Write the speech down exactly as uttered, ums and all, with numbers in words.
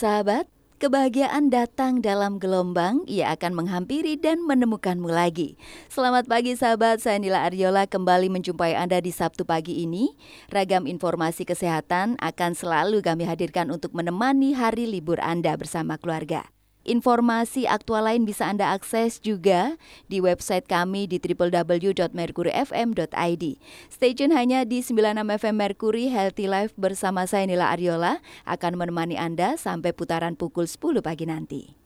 sahabat, kebahagiaan datang dalam gelombang, ia akan menghampiri dan menemukanmu lagi. Selamat pagi sahabat, saya Nila Ariola kembali menjumpai Anda di Sabtu pagi ini. Ragam informasi kesehatan akan selalu kami hadirkan untuk menemani hari libur Anda bersama keluarga. Informasi aktual lain bisa Anda akses juga di website kami di w w w dot mercury f m dot i d. Stay tune hanya di sembilan puluh enam F M Mercury Healthy Life bersama saya Nila Ariola akan menemani Anda sampai putaran pukul sepuluh pagi nanti.